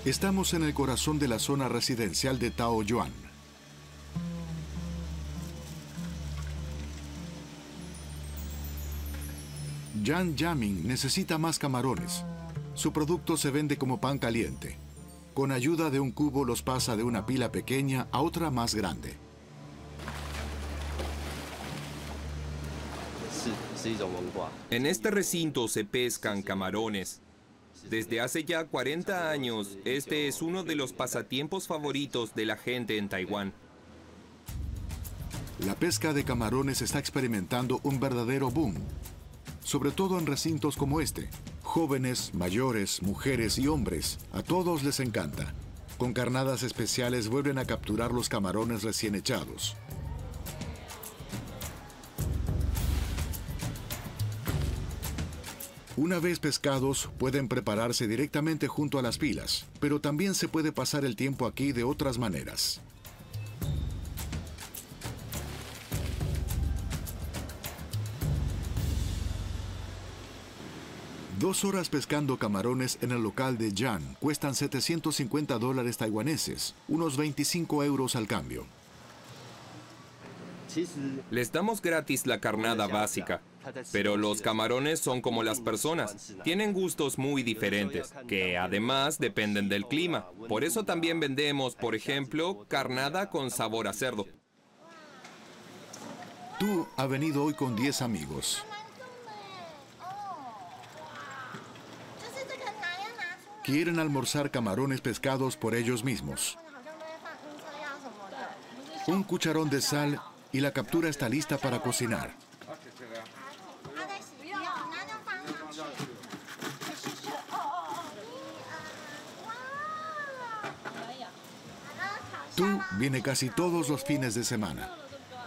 Estamos en el corazón de la zona residencial de Taoyuan. Yan Yaming necesita más camarones. Su producto se vende como pan caliente. Con ayuda de un cubo los pasa de una pila pequeña a otra más grande. En este recinto se pescan camarones. Desde hace ya 40 años, este es uno de los pasatiempos favoritos de la gente en Taiwán. La pesca de camarones está experimentando un verdadero boom, sobre todo en recintos como este. Jóvenes, mayores, mujeres y hombres, a todos les encanta. Con carnadas especiales vuelven a capturar los camarones recién echados. Una vez pescados, pueden prepararse directamente junto a las pilas, pero también se puede pasar el tiempo aquí de otras maneras. Dos horas pescando camarones en el local de Yan cuestan $750 taiwaneses, unos 25 euros al cambio. Les damos gratis la carnada básica, pero los camarones son como las personas, tienen gustos muy diferentes, que además dependen del clima. Por eso también vendemos, por ejemplo, carnada con sabor a cerdo. Tu ha venido hoy con 10 amigos. Quieren almorzar camarones pescados por ellos mismos. Un cucharón de sal y la captura está lista para cocinar. Tu viene casi todos los fines de semana.